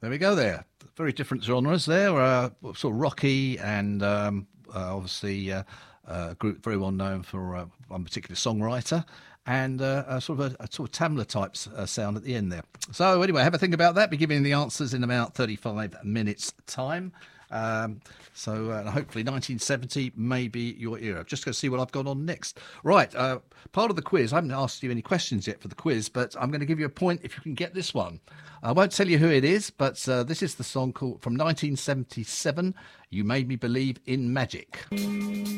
There we go there. Very different genres there. Sort of rocky and obviously a group very well known for one particular songwriter. And sort of Tamla type sound at the end there. So anyway, have a think about that. Be giving the answers in about 35 minutes' time. So hopefully 1970 may be your era. Just going to see what I've got on next. Right, part of the quiz. I haven't asked you any questions yet for the quiz, but I'm going to give you a point if you can get this one. I won't tell you who it is, but this is the song called from 1977, You Made Me Believe in Magic.